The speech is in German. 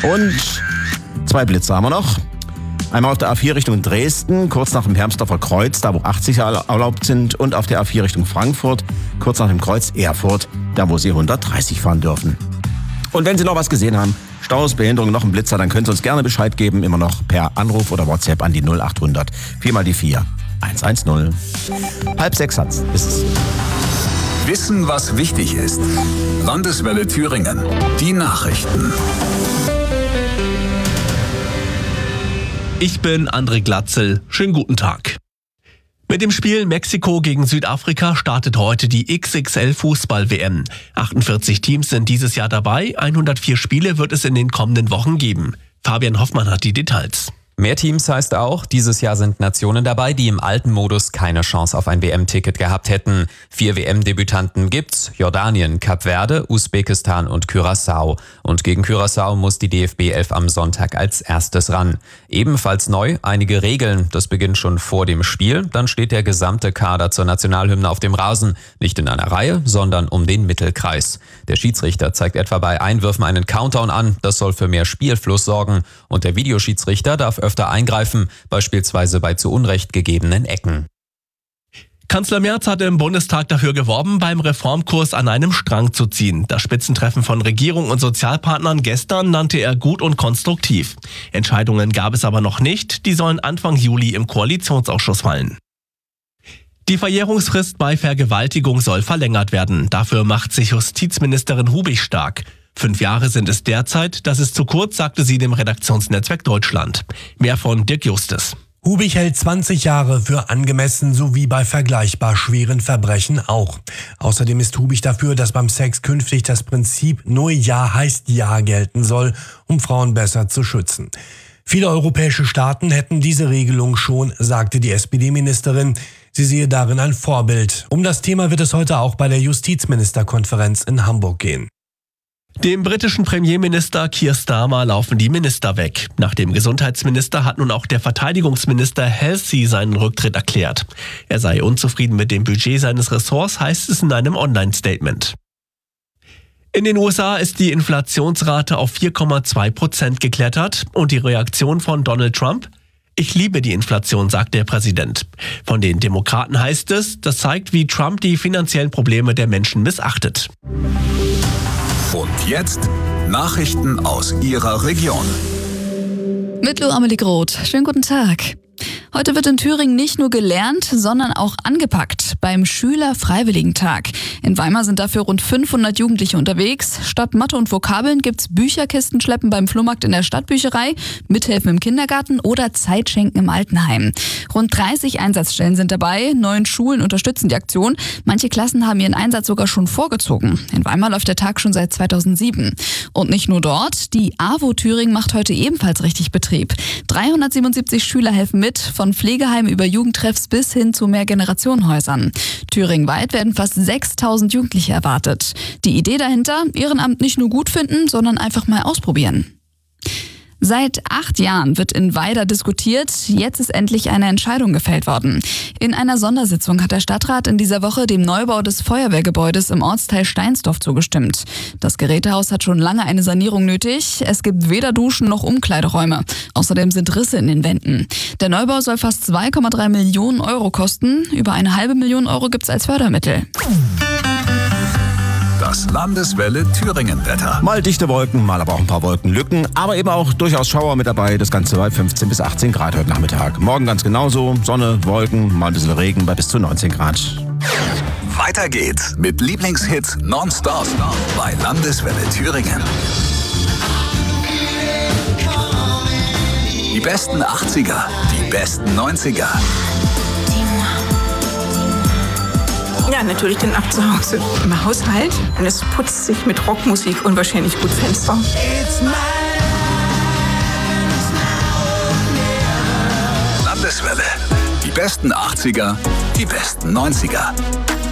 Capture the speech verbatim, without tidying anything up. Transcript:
Und zwei Blitze haben wir noch. Einmal auf der A vier Richtung Dresden, kurz nach dem Hermsdorfer Kreuz, da wo achtzig erlaubt sind. Und auf der A vier Richtung Frankfurt, kurz nach dem Kreuz Erfurt, da wo Sie hundertdreißig fahren dürfen. Und wenn Sie noch was gesehen haben, Staus, Behinderung, noch ein Blitzer, dann können Sie uns gerne Bescheid geben. Immer noch per Anruf oder WhatsApp an die null acht hundert vier mal die vier eins eins null. Halb sechs hat's. Ist es. Wissen, was wichtig ist. Landeswelle Thüringen. Die Nachrichten. Ich bin André Glatzel. Schönen guten Tag. Mit dem Spiel Mexiko gegen Südafrika startet heute die X X L-Fußball-W M. achtundvierzig Teams sind dieses Jahr dabei, hundertvier Spiele wird es in den kommenden Wochen geben. Fabian Hoffmann hat die Details. Mehr Teams heißt auch, dieses Jahr sind Nationen dabei, die im alten Modus keine Chance auf ein W M-Ticket gehabt hätten. Vier W M-Debütanten gibt's: Jordanien, Kap Verde, Usbekistan und Curaçao. Und gegen Curaçao muss die D F B elf am Sonntag als erstes ran. Ebenfalls neu einige Regeln. Das beginnt schon vor dem Spiel. Dann steht der gesamte Kader zur Nationalhymne auf dem Rasen. Nicht in einer Reihe, sondern um den Mittelkreis. Der Schiedsrichter zeigt etwa bei Einwürfen einen Countdown an. Das soll für mehr Spielfluss sorgen. Und der Videoschiedsrichter darf öfter eingreifen, beispielsweise bei zu Unrecht gegebenen Ecken. Kanzler Merz hatte im Bundestag dafür geworben, beim Reformkurs an einem Strang zu ziehen. Das Spitzentreffen von Regierung und Sozialpartnern gestern nannte er gut und konstruktiv. Entscheidungen gab es aber noch nicht, die sollen Anfang Juli im Koalitionsausschuss fallen. Die Verjährungsfrist bei Vergewaltigung soll verlängert werden. Dafür macht sich Justizministerin Hubig stark. Fünf Jahre sind es derzeit, das ist zu kurz, sagte sie dem Redaktionsnetzwerk Deutschland. Mehr von Dirk Justus. Hubig hält zwanzig Jahre für angemessen, sowie bei vergleichbar schweren Verbrechen auch. Außerdem ist Hubig dafür, dass beim Sex künftig das Prinzip nur Ja heißt Ja gelten soll, um Frauen besser zu schützen. Viele europäische Staaten hätten diese Regelung schon, sagte die S P D-Ministerin. Sie sehe darin ein Vorbild. Um das Thema wird es heute auch bei der Justizministerkonferenz in Hamburg gehen. Dem britischen Premierminister Keir Starmer laufen die Minister weg. Nach dem Gesundheitsminister hat nun auch der Verteidigungsminister Halsey seinen Rücktritt erklärt. Er sei unzufrieden mit dem Budget seines Ressorts, heißt es in einem Online-Statement. In den U S A ist die Inflationsrate auf vier Komma zwei Prozent geklettert und die Reaktion von Donald Trump? Ich liebe die Inflation, sagt der Präsident. Von den Demokraten heißt es, das zeigt, wie Trump die finanziellen Probleme der Menschen missachtet. Und jetzt Nachrichten aus Ihrer Region. Mit Lou Amelie Groth. Schönen guten Tag. Heute wird in Thüringen nicht nur gelernt, sondern auch angepackt beim Schülerfreiwilligentag. In Weimar sind dafür rund fünfhundert Jugendliche unterwegs. Statt Mathe und Vokabeln gibt's Bücherkisten schleppen beim Flohmarkt in der Stadtbücherei, Mithelfen im Kindergarten oder Zeit schenken im Altenheim. Rund dreißig Einsatzstellen sind dabei. Neun Schulen unterstützen die Aktion. Manche Klassen haben ihren Einsatz sogar schon vorgezogen. In Weimar läuft der Tag schon seit zweitausendsieben. Und nicht nur dort, die AWO Thüringen macht heute ebenfalls richtig Betrieb. dreihundertsiebenundsiebzig Schüler helfen mit, von Pflegeheimen über Jugendtreffs bis hin zu Mehrgenerationenhäusern. Thüringenweit werden fast sechstausend Jugendliche erwartet. Die Idee dahinter, Ehrenamt nicht nur gut finden, sondern einfach mal ausprobieren. Seit acht Jahren wird in Weida diskutiert. Jetzt ist endlich eine Entscheidung gefällt worden. In einer Sondersitzung hat der Stadtrat in dieser Woche dem Neubau des Feuerwehrgebäudes im Ortsteil Steinsdorf zugestimmt. Das Gerätehaus hat schon lange eine Sanierung nötig. Es gibt weder Duschen noch Umkleideräume. Außerdem sind Risse in den Wänden. Der Neubau soll fast zwei Komma drei Millionen Euro kosten. Über eine halbe Million Euro gibt's als Fördermittel. Das Landeswelle Thüringen-Wetter. Mal dichte Wolken, mal aber auch ein paar Wolkenlücken, aber eben auch durchaus Schauer mit dabei. Das Ganze bei fünfzehn bis achtzehn Grad heute Nachmittag. Morgen ganz genauso. Sonne, Wolken, mal ein bisschen Regen bei bis zu neunzehn Grad. Weiter geht's mit Lieblingshits nonstop bei Landeswelle Thüringen. Die besten achtziger, die besten neunziger. Ja, natürlich den ab zu Hause im Haushalt. Und es putzt sich mit Rockmusik unwahrscheinlich gut Fenster. Landeswelle. Die besten achtziger, die besten neunziger.